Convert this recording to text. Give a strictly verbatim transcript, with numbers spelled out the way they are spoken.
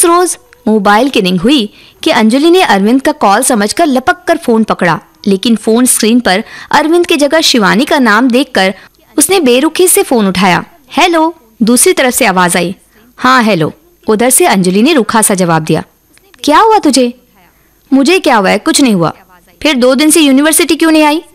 उस रोज मोबाइल की रिंग हुई कि अंजलि ने अरविंद का कॉल समझकर लपक कर फोन पकड़ा, लेकिन फोन स्क्रीन पर अरविंद की जगह शिवानी का नाम देखकर उसने बेरुखी से फोन उठाया। हेलो, दूसरी तरफ से आवाज आई। हाँ हेलो, उधर से अंजलि ने रूखा सा जवाब दिया। क्या हुआ तुझे? मुझे क्या हुआ है, कुछ नहीं हुआ। फिर दो दिन से यूनिवर्सिटी क्यों नहीं आई?